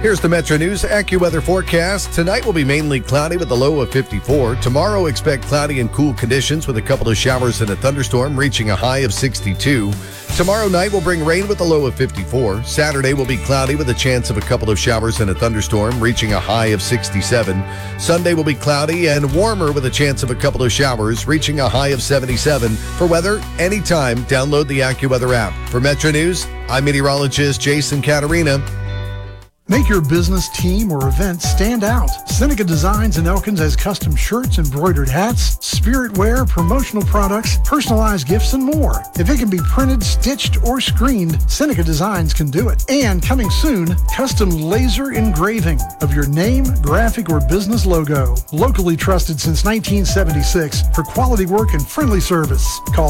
Here's the Metro News AccuWeather forecast. Tonight will be mainly cloudy with a low of 54. Tomorrow, expect cloudy and cool conditions with a couple of showers and a thunderstorm, reaching a high of 62. Tomorrow night will bring rain with a low of 54. Saturday will be cloudy with a chance of a couple of showers and a thunderstorm, reaching a high of 67. Sunday will be cloudy and warmer with a chance of a couple of showers, reaching a high of 77. For weather, anytime, download the AccuWeather app. For Metro News, I'm meteorologist Jason Caterina. Make your business, team, or event stand out. Seneca Designs in Elkins has custom shirts, embroidered hats, spirit wear, promotional products, personalized gifts, and more. If it can be printed, stitched, or screened, Seneca Designs can do it. And coming soon, custom laser engraving of your name, graphic, or business logo. Locally trusted since 1976 for quality work and friendly service. Call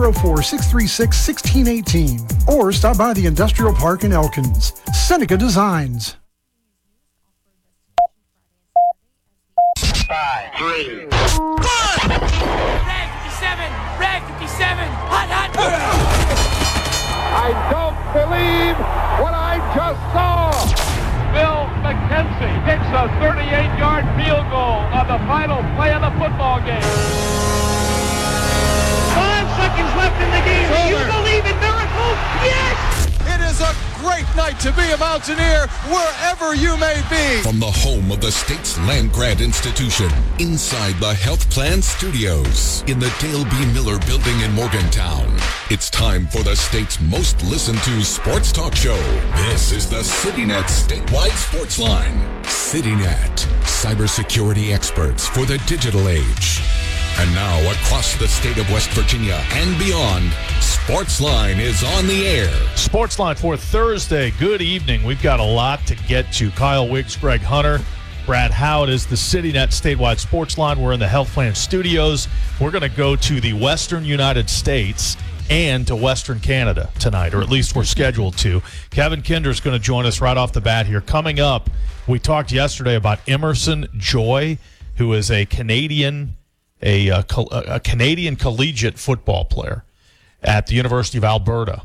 304-636-1618 or stop by the Industrial Park in Elkins. Seneca Designs. 5, 3, 1. Rag 57, hot. I don't believe what I just saw. Bill McKenzie kicks a 38-yard field goal on the final play of the football game. 5 seconds left in the game. Do you believe in miracles? Yes! It is a great night to be a Mountaineer wherever you may be. From the home of the state's land grant institution, inside the Health Plan Studios, in the Dale B. Miller Building in Morgantown, it's time for the state's most listened to sports talk show. This is the CityNet Statewide Sports Line. CityNet, cybersecurity experts for the digital age. And now, across the state of West Virginia and beyond, Sportsline is on the air. Sportsline for Thursday. Good evening. We've got a lot to get to. Kyle Wiggs, Greg Hunter, Brad Howard is the CityNet Statewide Sportsline. We're in the Health Plan Studios. We're going to go to the Western United States and to Western Canada tonight, or at least we're scheduled to. Kevin Kinder is going to join us right off the bat here. Coming up, we talked yesterday about Emerson Joy, who is a Canadian collegiate football player at the University of Alberta,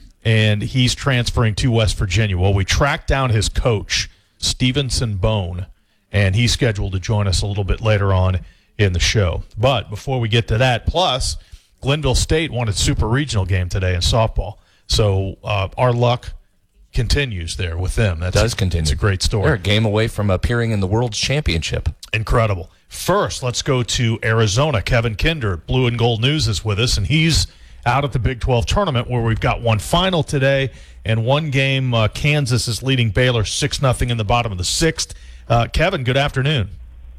and he's transferring to West Virginia. Well, we tracked down his coach, Stevenson Bone, and he's scheduled to join us a little bit later on in the show. But before we get to that, plus Glenville State won its super regional game today in softball, so our luck continues there with them. That does continue. It's a great story. They're a game away from appearing in the World Championship. Incredible. First, let's go to Arizona. Kevin Kinder, Blue and Gold News, is with us, and he's out at the Big 12 tournament where we've got one final today and one game. Kansas is leading Baylor 6-0 in the bottom of the sixth. Kevin, good afternoon.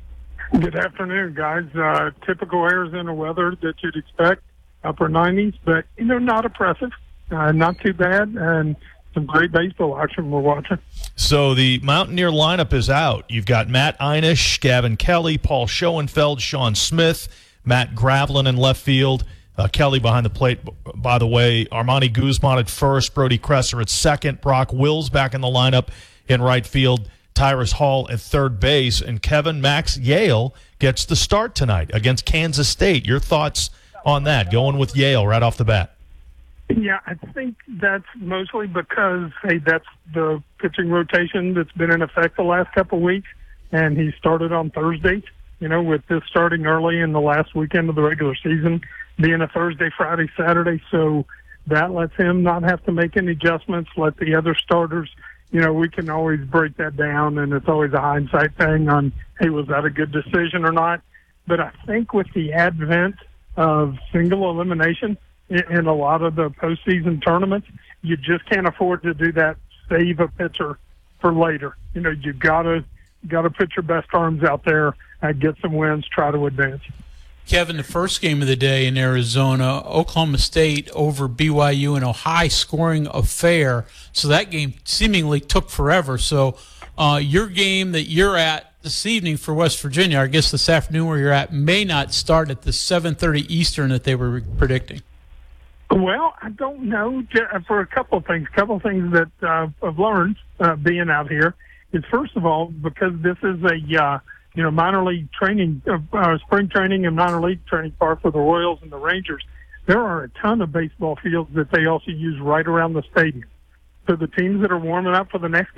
Good afternoon, guys. Typical Arizona weather that you'd expect, upper 90s, but, not oppressive, not too bad, and some great baseball action we're watching. So the Mountaineer lineup is out. You've got Matt Einish, Gavin Kelly, Paul Schoenfeld, Sean Smith, Matt Gravlin in left field, Kelly behind the plate, by the way, Armani Guzman at first, Brody Kresser at second, Brock Wills back in the lineup in right field, Tyrus Hall at third base, and Kevin Max Yale gets the start tonight against Kansas State. Your thoughts on that, going with Yale right off the bat? Yeah, I think that's mostly because, that's the pitching rotation that's been in effect the last couple of weeks, and he started on Thursdays, with this starting early in the last weekend of the regular season, being a Thursday, Friday, Saturday, so that lets him not have to make any adjustments, let the other starters, we can always break that down, and it's always a hindsight thing on, hey, was that a good decision or not? But I think with the advent of single elimination in a lot of the postseason tournaments, you just can't afford to do that, save a pitcher for later. You gotta put your best arms out there and get some wins, try to advance. Kevin, the first game of the day in Arizona, Oklahoma State over BYU in a high-scoring affair. So that game seemingly took forever. So your game that you're at this evening for West Virginia, I guess this afternoon where you're at, may not start at the 7:30 Eastern that they were predicting. Well, I don't know, for a couple of things. That I've learned being out here is, first of all, because this is a minor league training, spring training and minor league training park for the Royals and the Rangers, there are a ton of baseball fields that they also use right around the stadium. So the teams that are warming up for the next